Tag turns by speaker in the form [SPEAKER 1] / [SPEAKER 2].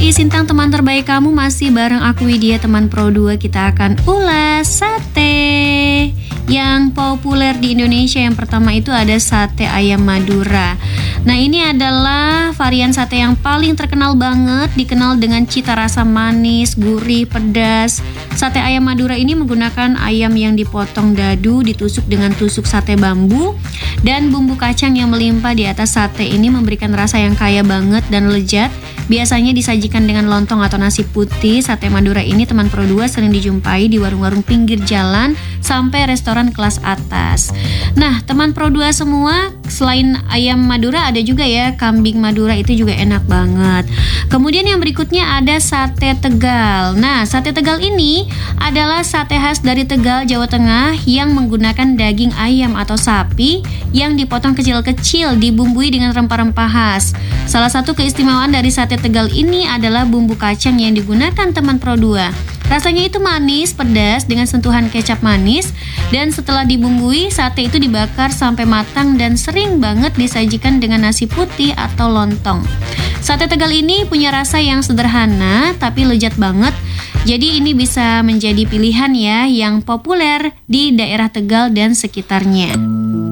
[SPEAKER 1] pagi Sintang, teman terbaik kamu, masih bareng aku Widya, teman Pro 2. Kita akan ulas sate yang populer di Indonesia. Yang pertama itu ada sate ayam Madura. Nah, ini adalah varian sate yang paling terkenal banget, dikenal dengan cita rasa manis, gurih, pedas. Sate ayam Madura ini menggunakan ayam yang dipotong dadu, ditusuk dengan tusuk sate bambu, dan bumbu kacang yang melimpah di atas sate ini memberikan rasa yang kaya banget dan lezat. Biasanya disajikan dengan lontong atau nasi putih. Sate Madura ini, teman Pro 2, sering dijumpai di warung-warung pinggir jalan sampai restoran kelas atas. Nah, teman Pro 2 semua, selain ayam Madura ada juga ya kambing Madura, itu juga enak banget. Kemudian yang berikutnya ada sate Tegal. Nah, sate Tegal ini adalah sate khas dari Tegal, Jawa Tengah yang menggunakan daging ayam atau sapi yang dipotong kecil-kecil, dibumbui dengan rempah-rempah khas. Salah satu keistimewaan dari sate Tegal ini adalah bumbu kacang yang digunakan, teman Pro 2. Rasanya itu manis, pedas dengan sentuhan kecap manis, dan setelah dibumbui, sate itu dibakar sampai matang dan sering banget disajikan dengan nasi putih atau lontong. Sate Tegal ini punya rasa yang sederhana tapi lezat banget. Jadi ini bisa menjadi pilihan ya yang populer di daerah Tegal dan sekitarnya.